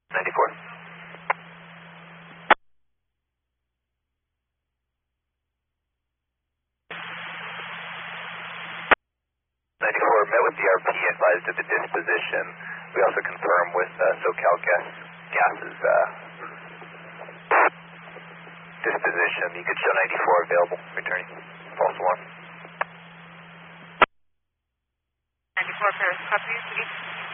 94. 94, met with DRP, advised of the disposition. We also confirmed with SoCal Gas's disposition. You could show 94 available, returning. False alarm. 94 Paris, copy,